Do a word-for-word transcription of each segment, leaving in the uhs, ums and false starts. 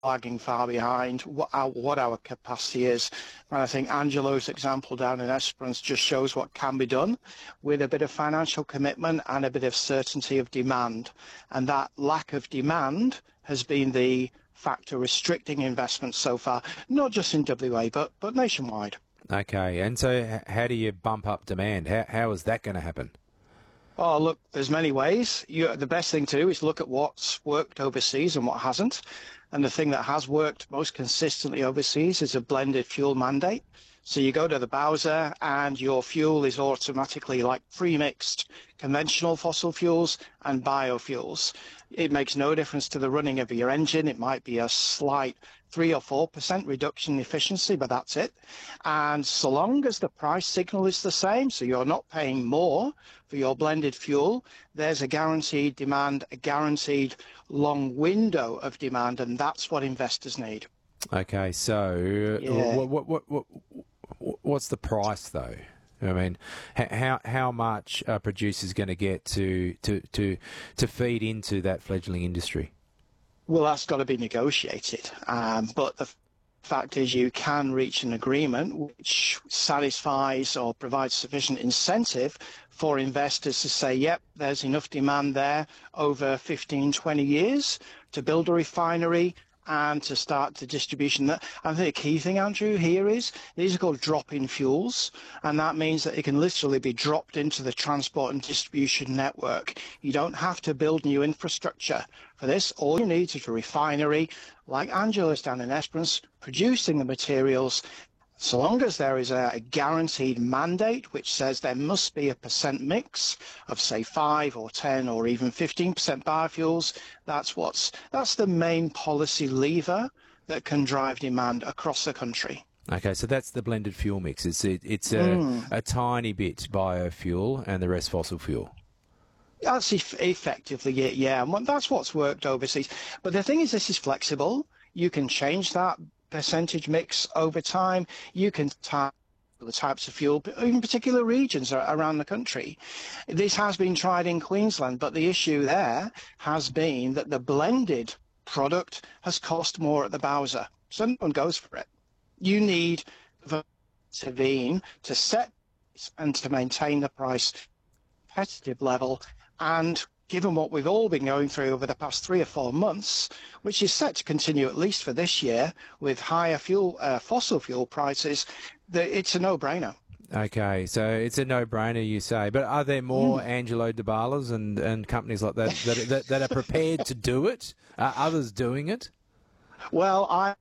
lagging far behind what our, what our capacity is. And I think Angelo's example down in Esperance just shows what can be done with a bit of financial commitment and a bit of certainty of demand. And that lack of demand has been the factor restricting investment so far, not just in W A, but, but nationwide. Okay, and so how do you bump up demand? How, how is that going to happen? Oh, look, there's many ways. You, the best thing to do is look at what's worked overseas and what hasn't. And the thing that has worked most consistently overseas is a blended fuel mandate. So you go to the Bowser and your fuel is automatically like pre-mixed conventional fossil fuels and biofuels. It makes no difference to the running of your engine. It might be a slight three or four percent reduction in efficiency, but that's it. And so long as the price signal is the same, so you're not paying more for your blended fuel, there's a guaranteed demand, a guaranteed long window of demand, and that's what investors need. Okay, so Yeah. what, what, what, what, what's the price though? I mean, how how much are producers going to get to, to, to, to feed into that fledgling industry? Well, that's got to be negotiated. Um, but the fact is you can reach an agreement which satisfies or provides sufficient incentive for investors to say, yep, there's enough demand there over fifteen, twenty years to build a refinery and to start the distribution. I think the key thing, Andrew, here is these are called drop-in fuels, and that means that it can literally be dropped into the transport and distribution network. You don't have to build new infrastructure for this. All you need is a refinery, like Angela's down in Esperance, producing the materials. So long as there is a guaranteed mandate which says there must be a percent mix of, say, five or ten or even fifteen percent biofuels, that's what's that's the main policy lever that can drive demand across the country. Okay, so that's the blended fuel mix. It's it, it's a, mm. a tiny bit biofuel and the rest fossil fuel. That's eff- effectively it, yeah. And that's what's worked overseas. But the thing is, this is flexible. You can change that percentage mix over time. You can type the types of fuel, in particular regions around the country. This has been tried in Queensland, but the issue there has been that the blended product has cost more at the Bowser. So no one goes for it. You need to intervene to set and to maintain the price competitive level. And given what we've all been going through over the past three or four months, which is set to continue at least for this year with higher fuel, uh, fossil fuel prices, the, it's a no-brainer. Okay, so it's a no-brainer, you say. But are there more Mm. Angelo Dabalas and, and companies like that that, that that are prepared to do it? Are others doing it? Well, I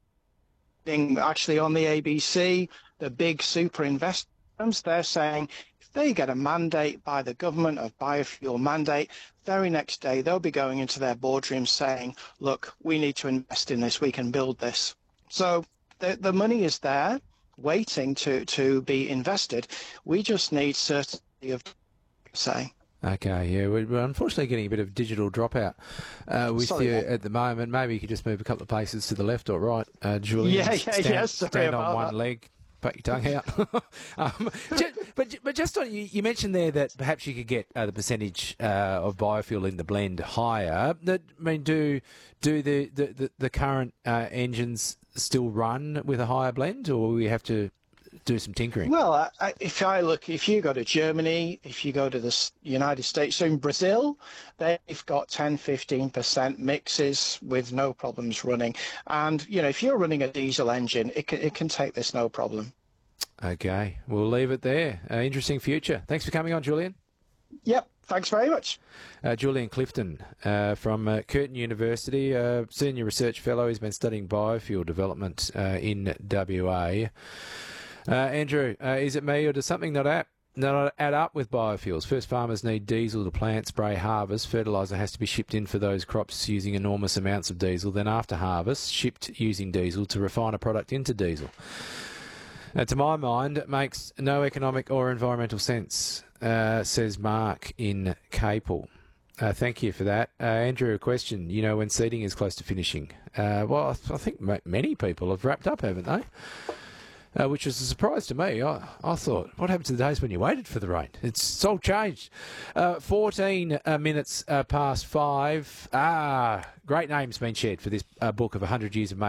think actually on the A B C, the big super investors, they're saying if they get a mandate by the government of biofuel mandate, very next day they'll be going into their boardrooms saying, look, we need to invest in this, we can build this. So the, the money is there waiting to, to be invested. We just need certainty of say. Okay, yeah, we're unfortunately getting a bit of digital dropout uh, with Sorry, you man. at the moment. Maybe you could just move a couple of paces to the left or right, uh, Julian. Yeah, yeah, stand, yeah, sorry stand on about one that. leg. Put your tongue out. um, just, but but just on you, you mentioned there that perhaps you could get uh, the percentage uh, of biofuel in the blend higher. That I mean, do do the the, the, the current uh, engines still run with a higher blend, or will we have to do some tinkering? Well, I, I, if I look, if you go to Germany, if you go to the S- United States, so in Brazil, they've got ten, fifteen percent mixes with no problems running. And, you know, if you're running a diesel engine, it can, it can take this no problem. Okay, we'll leave it there. Uh, interesting future. Thanks for coming on, Julian. Yep, thanks very much. Uh, Julian Clifton uh, from uh, Curtin University, uh, Senior Research Fellow. He's been studying biofuel development uh, in W A. Uh, Andrew, uh, is it me or does something not add, not add up with biofuels? First, farmers need diesel to plant, spray, harvest. Fertiliser has to be shipped in for those crops using enormous amounts of diesel. Then after harvest, shipped using diesel to refine a product into diesel. Uh, to my mind, it makes no economic or environmental sense, uh, says Mark in Capel. Uh, thank you for that. Uh, Andrew, a question. You know, when seeding is close to finishing, uh, well, I, th- I think m- many people have wrapped up, haven't they? Uh, which was a surprise to me. I, I thought, what happened to the days when you waited for the rain? It's, it's all changed. Uh, fourteen uh, minutes uh, past five. Ah, great names been shared for this uh, book of one hundred Years of